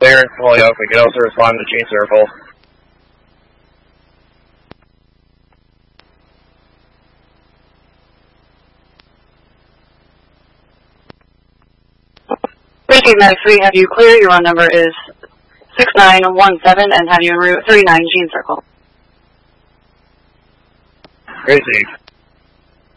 there in Holyoke. We can also respond to Gene Circle. Max, we have you clear. Your run number is 6917 and have you en route 39 Gene Circle. Crazy.